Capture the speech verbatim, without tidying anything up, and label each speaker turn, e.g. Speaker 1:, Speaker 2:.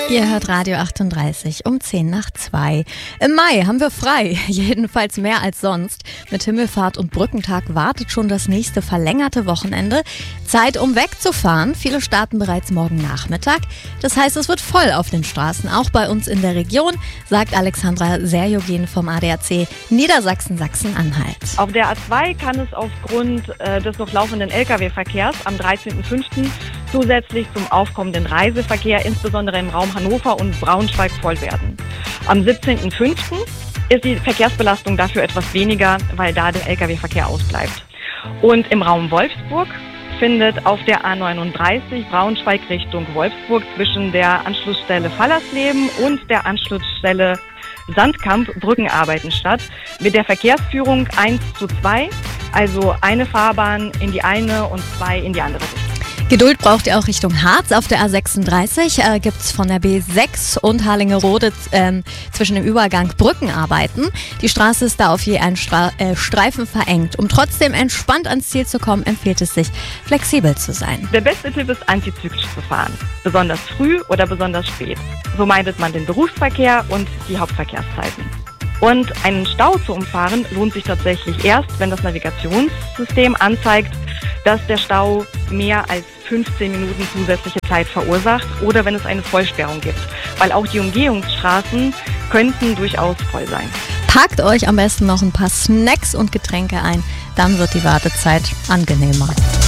Speaker 1: Ihr hört Radio achtunddreißig um zehn nach zwei. Im Mai haben wir frei, jedenfalls mehr als sonst. Mit Himmelfahrt und Brückentag wartet schon das nächste verlängerte Wochenende. Zeit, um wegzufahren. Viele starten bereits morgen Nachmittag. Das heißt, es wird voll auf den Straßen, auch bei uns in der Region, sagt Alexandra Serjogen vom A D A C Niedersachsen-Sachsen-Anhalt.
Speaker 2: Auf der A zwei kann es aufgrund äh, des noch laufenden L K W-Verkehrs am dreizehnten fünften zusätzlich zum aufkommenden Reiseverkehr, insbesondere im Raum Hannover und Braunschweig, voll werden. Am siebzehnten fünften ist die Verkehrsbelastung dafür etwas weniger, weil da der L K W-Verkehr ausbleibt. Und im Raum Wolfsburg findet auf der A neununddreißig Braunschweig Richtung Wolfsburg zwischen der Anschlussstelle Fallersleben und der Anschlussstelle Sandkamp Brückenarbeiten statt, mit der Verkehrsführung eins zu zwei, also eine Fahrbahn in die eine und zwei in die andere Richtung.
Speaker 1: Geduld braucht ihr auch Richtung Harz. Auf der A sechsunddreißig äh, gibt es von der B sechs und Harlingerode ähm, zwischen dem Übergang Brückenarbeiten. Die Straße ist da auf je einen Stra- äh, Streifen verengt. Um trotzdem entspannt ans Ziel zu kommen, empfiehlt es sich, flexibel zu sein.
Speaker 2: Der beste Tipp ist, antizyklisch zu fahren. Besonders früh oder besonders spät. So meidet man den Berufsverkehr und die Hauptverkehrszeiten. Und einen Stau zu umfahren lohnt sich tatsächlich erst, wenn das Navigationssystem anzeigt, dass der Stau mehr als fünfzehn Minuten zusätzliche Zeit verursacht oder wenn es eine Vollsperrung gibt, weil auch die Umgehungsstraßen könnten durchaus voll sein.
Speaker 1: Packt euch am besten noch ein paar Snacks und Getränke ein, dann wird die Wartezeit angenehmer.